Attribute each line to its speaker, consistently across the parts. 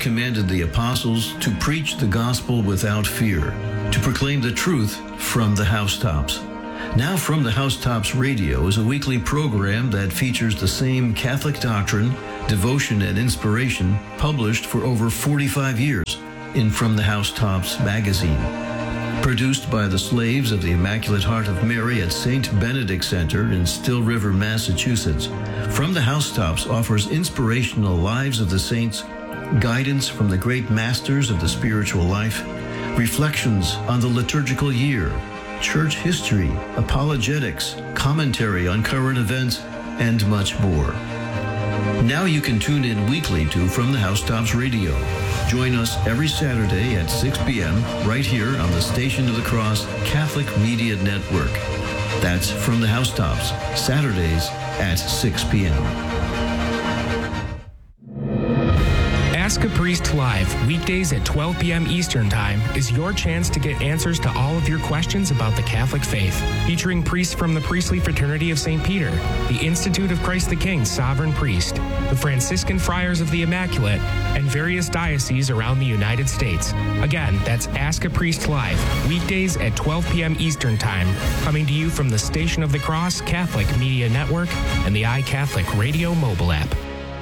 Speaker 1: commanded the apostles to preach the gospel without fear, to proclaim the truth from the housetops. Now From the Housetops Radio is a weekly program that features the same Catholic doctrine, devotion, and inspiration published for over 45 years in From the Housetops magazine. Produced by the slaves of the Immaculate Heart of Mary at St. Benedict Center in Still River, Massachusetts, From the Housetops offers inspirational lives of the saints, guidance from the great masters of the spiritual life, reflections on the liturgical year, church history, apologetics, commentary on current events, and much more. Now you can tune in weekly to From the Housetops Radio. Join us every Saturday at 6 p.m. right here on the Station of the Cross Catholic Media Network. That's From the Housetops, Saturdays at 6 p.m.
Speaker 2: Ask a Priest Live, weekdays at 12 p.m. Eastern Time, is your chance to get answers to all of your questions about the Catholic faith. Featuring priests from the Priestly Fraternity of St. Peter, the Institute of Christ the King Sovereign Priest, the Franciscan Friars of the Immaculate, and various dioceses around the United States. Again, that's Ask a Priest Live, weekdays at 12 p.m. Eastern Time, coming to you from the Station of the Cross Catholic Media Network and the iCatholic Radio mobile app.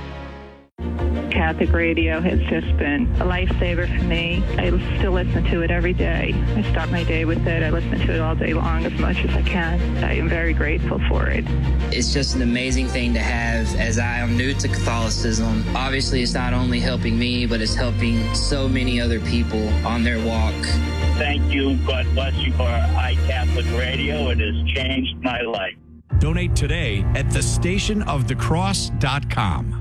Speaker 3: Catholic radio has just been a lifesaver for me. I still listen to it every day. I start my day with it. I listen to it all day long as much as I can. I am very grateful for it.
Speaker 4: It's just an amazing thing to have as I am new to Catholicism. Obviously, it's not only helping me, but it's helping so many other people on their walk.
Speaker 5: Thank you. God bless you for iCatholic Radio. It has changed my life.
Speaker 6: Donate today at thestationofthecross.com.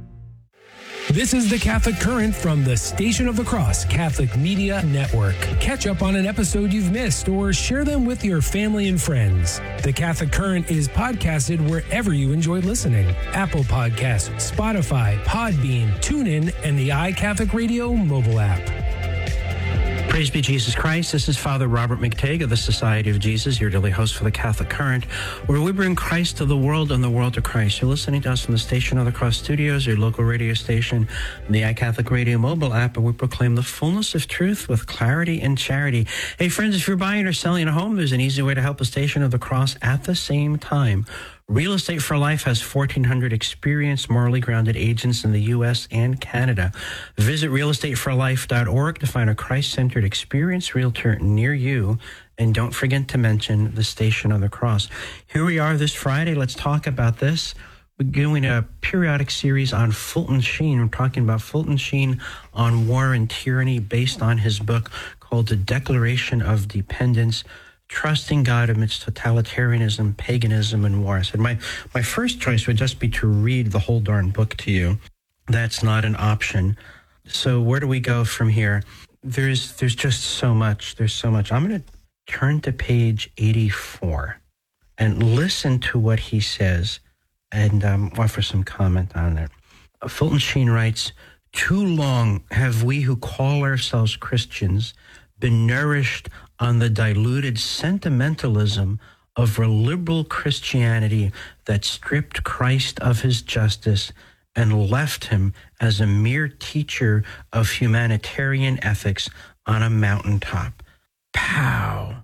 Speaker 7: This is the Catholic Current from the Station of the Cross Catholic Media Network. Catch up on an episode you've missed or share them with your family and friends. The Catholic Current is podcasted wherever you enjoy listening. Apple Podcasts, Spotify, Podbean, TuneIn, and the iCatholic Radio mobile app.
Speaker 8: Praise be Jesus Christ. This is Father Robert McTague of the Society of Jesus, your daily host for the Catholic Current, where we bring Christ to the world and the world to Christ. You're listening to us from the Station of the Cross Studios, your local radio station, and the iCatholic Radio mobile app, and we proclaim the fullness of truth with clarity and charity. Hey, friends, if you're buying or selling a home, there's an easy way to help the Station of the Cross at the same time. Real Estate for Life has 1,400 experienced, morally grounded agents in the U.S. and Canada. Visit realestateforlife.org to find a Christ-centered, experienced realtor near you. And don't forget to mention the Station of the Cross. Here we are this Friday. Let's talk about this. We're doing a periodic series on Fulton Sheen. We're talking about Fulton Sheen on war and tyranny based on his book called The Declaration of Dependence, Trusting God Amidst Totalitarianism, Paganism, and War. I said my first choice would just be to read the whole darn book to you. That's not an option. So where do we go from here? There's just so much. There's so much. I'm going to turn to page 84 and listen to what he says and offer some comment on it. Fulton Sheen writes, "Too long have we who call ourselves Christians been nourished on the diluted sentimentalism of a liberal Christianity that stripped Christ of his justice and left him as a mere teacher of humanitarian ethics on a mountaintop." Pow.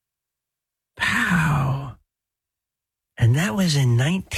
Speaker 8: Pow. And that was in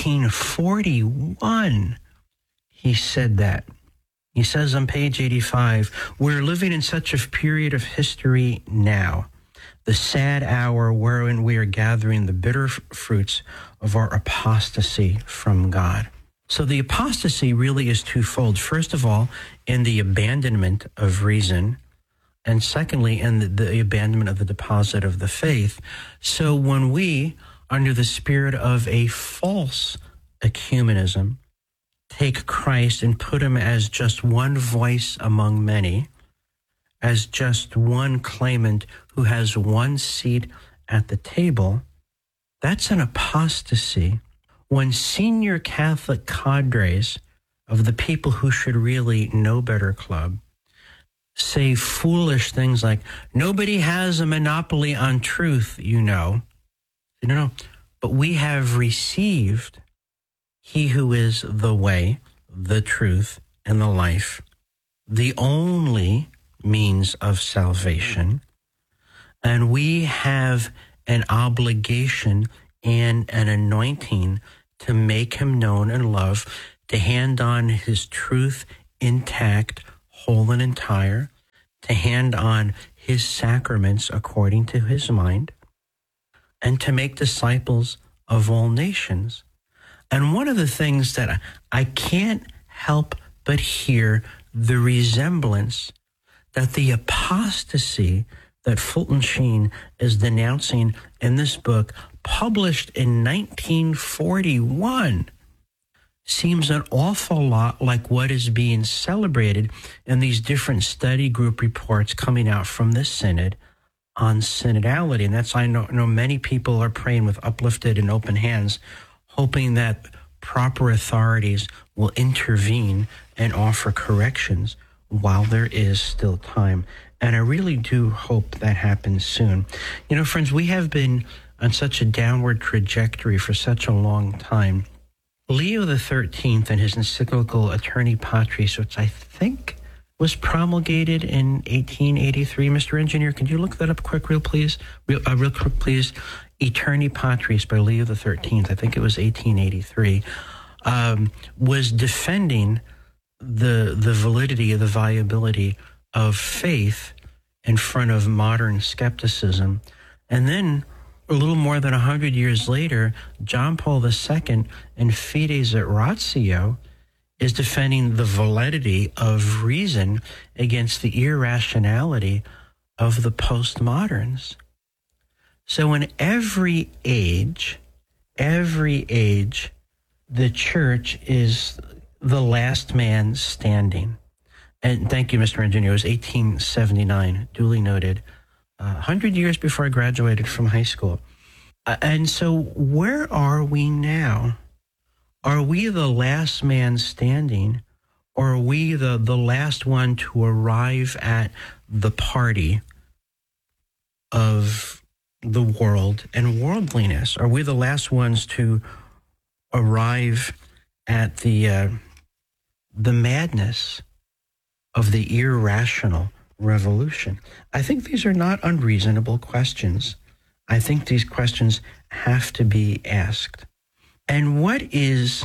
Speaker 8: 1941. He said that. He says on page 85, "We're living in such a period of history now, the sad hour wherein we are gathering the bitter fruits of our apostasy from God." So the apostasy really is twofold. First of all, in the abandonment of reason, and secondly, in the abandonment of the deposit of the faith. So when we, under the spirit of a false ecumenism, take Christ and put him as just one voice among many, as just one claimant who has one seat at the table, that's an apostasy. When senior Catholic cadres of the people who should really know better club say foolish things like, "Nobody has a monopoly on truth, you know." No, but we have received He who is the way, the truth, and the life, the only means of salvation, and we have an obligation and an anointing to make him known and loved, to hand on his truth intact, whole and entire, to hand on his sacraments according to his mind, and to make disciples of all nations. And one of the things that I can't help but hear the resemblance that the apostasy that Fulton Sheen is denouncing in this book, published in 1941, seems an awful lot like what is being celebrated in these different study group reports coming out from this synod on synodality. And that's, I know many people are praying with uplifted and open hands, hoping that proper authorities will intervene and offer corrections while there is still time. And I really do hope that happens soon. You know, friends, we have been on such a downward trajectory for such a long time. Leo XIII and his encyclical Aeterni Patris, which I think was promulgated in 1883. Mr. Engineer, can you look that up real quick, please? Aeterni Patris by Leo XIII, I think it was 1883, was defending the validity, the viability of faith in front of modern skepticism. And then a little more than 100 years later, John Paul II in Fides et Ratio is defending the validity of reason against the irrationality of the postmoderns. So in every age, the church is the last man standing. And thank you, Mr. Engineer. It was 1879, duly noted, 100 years before I graduated from high school. And so where are we now? Are we the last man standing, or are we the last one to arrive at the party of the world and worldliness? Are we the last ones to arrive at the madness of the irrational revolution? I think these are not unreasonable questions. I think these questions have to be asked. And what is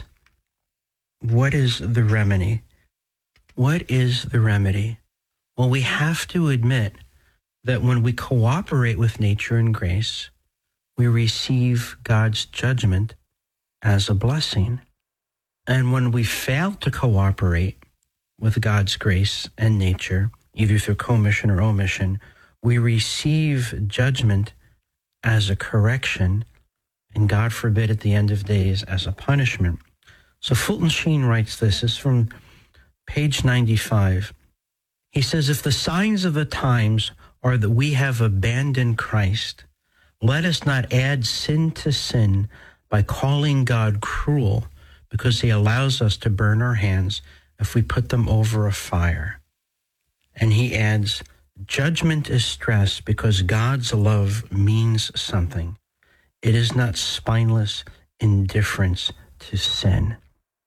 Speaker 8: the remedy? What is the remedy? Well, we have to admit that when we cooperate with nature and grace, we receive God's judgment as a blessing. And when we fail to cooperate with God's grace and nature, either through commission or omission, we receive judgment as a correction, and God forbid at the end of days as a punishment. So Fulton Sheen writes this is from page 95. He says, if the signs of the times are that we have abandoned Christ, let us not add sin to sin by calling God cruel because he allows us to burn our hands if we put them over a fire. And he adds, judgment is stress because God's love means something. It is not spineless indifference to sin.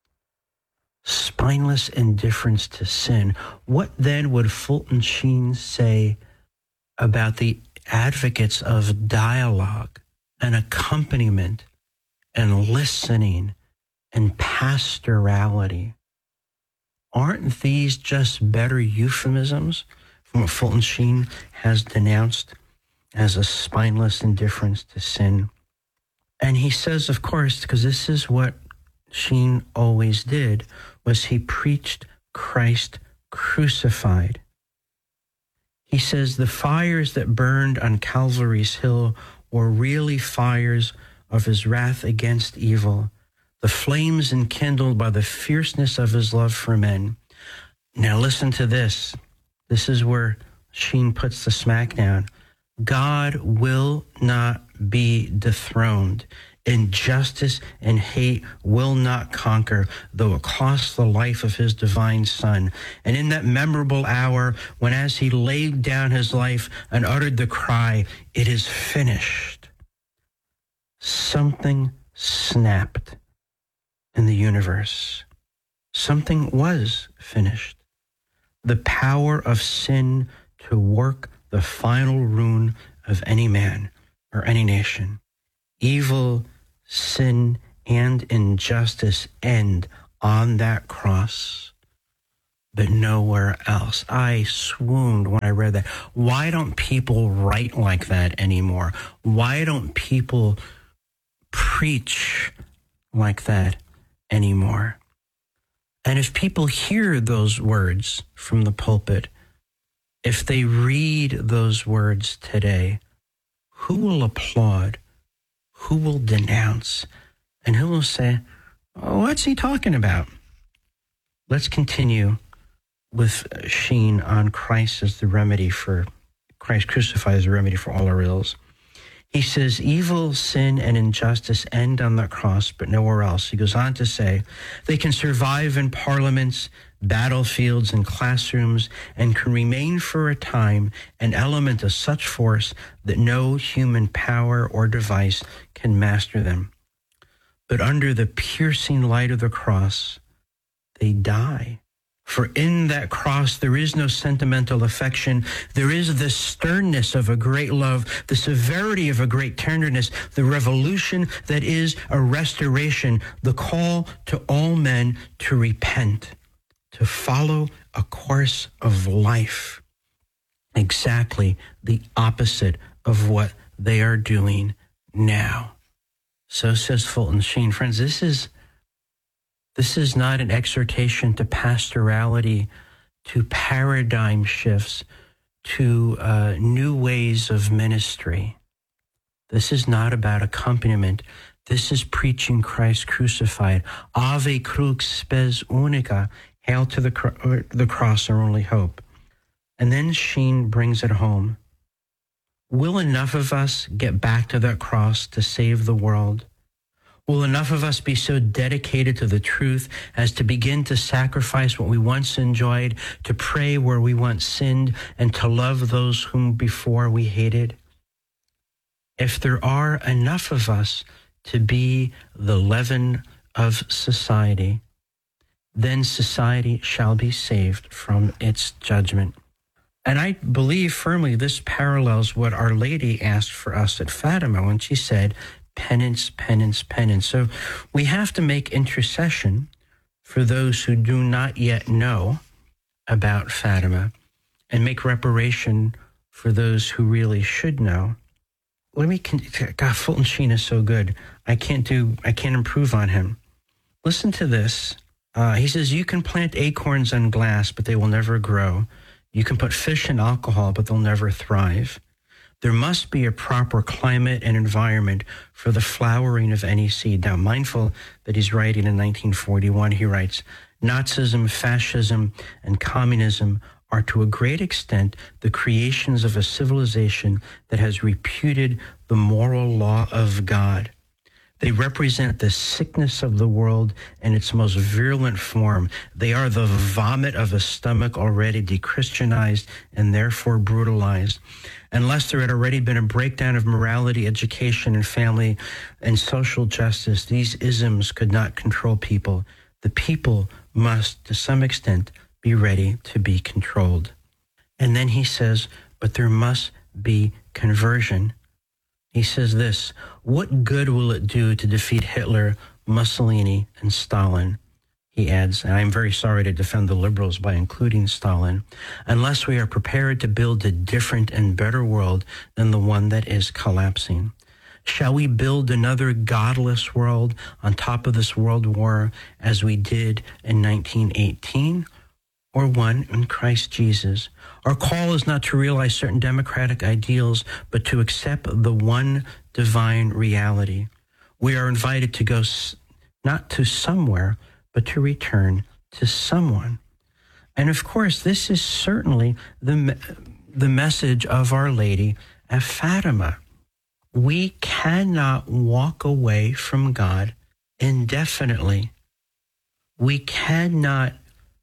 Speaker 8: Spineless indifference to sin. What then would Fulton Sheen say about the advocates of dialogue and accompaniment and listening and pastorality? Aren't these just better euphemisms from what Fulton Sheen has denounced as a spineless indifference to sin? And he says, of course, because this is what Sheen always did, was he preached Christ crucified. He says the fires that burned on Calvary's hill were really fires of his wrath against evil, the flames enkindled by the fierceness of his love for men. Now listen to this. This is where Sheen puts the smack down. God will not be dethroned. Injustice and hate will not conquer, though it costs the life of his divine Son. And in that memorable hour, when as he laid down his life and uttered the cry, it is finished, something snapped in the universe. Something was finished. the power of sin to work the final ruin of any man or any nation. Evil, sin, and injustice end on that cross, but nowhere else. I swooned when I read that. Why don't people write like that anymore? Why don't people preach like that anymore? And if people hear those words from the pulpit, if they read those words today, who will applaud? Who will denounce? And who will say, oh, what's he talking about? Let's continue with Sheen on Christ as the remedy for, Christ crucified as the remedy for all our ills. He says, evil, sin, and injustice end on the cross, but nowhere else. He goes on to say, they can survive in parliaments, battlefields, and classrooms, and can remain for a time an element of such force that no human power or device can master them. But under the piercing light of the cross, they die. For in that cross, there is no sentimental affection. There is the sternness of a great love, the severity of a great tenderness, the revolution that is a restoration, the call to all men to repent, to follow a course of life, exactly the opposite of what they are doing now. So says Fulton Sheen. Friends, this is not an exhortation to pastorality, to paradigm shifts, to new ways of ministry. This is not about accompaniment. This is preaching Christ crucified. Ave crux spes unica. Hail to the cross, our only hope. And then Sheen brings it home. Will enough of us get back to that cross to save the world? Will enough of us be so dedicated to the truth as to begin to sacrifice what we once enjoyed, to pray where we once sinned, and to love those whom before we hated? If there are enough of us to be the leaven of society, then society shall be saved from its judgment. And I believe firmly this parallels what Our Lady asked for us at Fatima when she said, penance, penance, penance. So we have to make intercession for those who do not yet know about Fatima and make reparation for those who really should know. God, Fulton Sheen is so good. I can't improve on him. Listen to this. He says, you can plant acorns on glass, but they will never grow. You can put fish in alcohol, but they'll never thrive. There must be a proper climate and environment for the flowering of any seed. Now, mindful that he's writing in 1941, he writes, Nazism, fascism, and communism are to a great extent the creations of a civilization that has repudiated the moral law of God. They represent the sickness of the world in its most virulent form. They are the vomit of a stomach already de-Christianized and therefore brutalized. Unless there had already been a breakdown of morality, education, and family and social justice, these isms could not control people. The people must, to some extent, be ready to be controlled. And then he says, but there must be conversion. He says this, what good will it do to defeat Hitler, Mussolini, and Stalin? He adds, and I'm very sorry to defend the liberals by including Stalin, unless we are prepared to build a different and better world than the one that is collapsing. Shall we build another godless world on top of this world war as we did in 1918? Or one in Christ Jesus? Our call is not to realize certain democratic ideals, but to accept the one divine reality. We are invited to go not to somewhere, but to return to someone. And of course, this is certainly the message of Our Lady at Fatima. We cannot walk away from God indefinitely. We cannot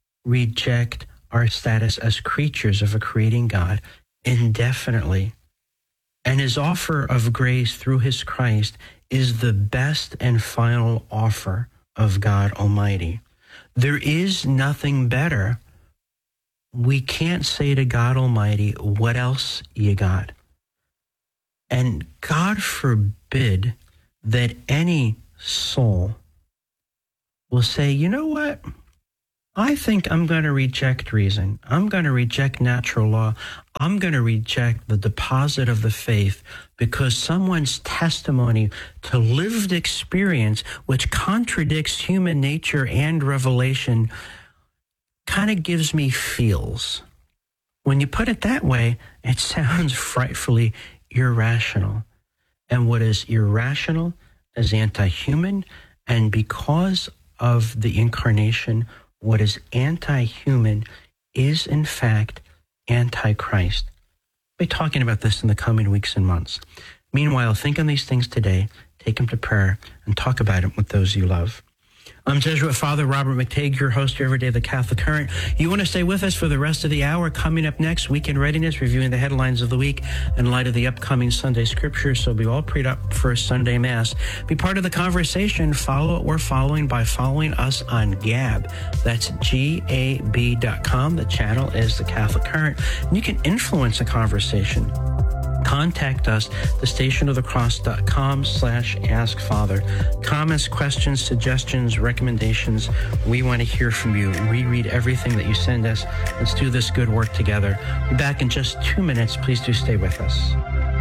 Speaker 8: reject our status as creatures of a creating God indefinitely. And his offer of grace through his Christ is the best and final offer of God Almighty. There is nothing better we can't say to God Almighty, what else you got? And God forbid that any soul will say, you know what? I think I'm going to reject reason. I'm going to reject natural law. I'm going to reject the deposit of the faith because someone's testimony to lived experience, which contradicts human nature and revelation, kind of gives me feels. When you put it that way, it sounds frightfully irrational. And what is irrational is anti-human, and because of the incarnation, what is anti-human is, in fact, anti-Christ. We'll be talking about this in the coming weeks and months. Meanwhile, think on these things today, take them to prayer, and talk about it with those you love. I'm Jesuit Father Robert McTague, your host here every day of the Catholic Current. You want to stay with us for the rest of the hour. Coming up next, Weekend Readiness, reviewing the headlines of the week in light of the upcoming Sunday Scriptures, so be all prayed up for Sunday Mass. Be part of the conversation. Follow what we're following by following us on Gab. That's GAB.com. The channel is the Catholic Current. And you can influence the conversation. Contact us, thestationofthecross.com/askfather. Comments, questions, suggestions, recommendations. We want to hear from you. We read everything that you send us. Let's do this good work together. We'll be back in just 2 minutes. Please do stay with us.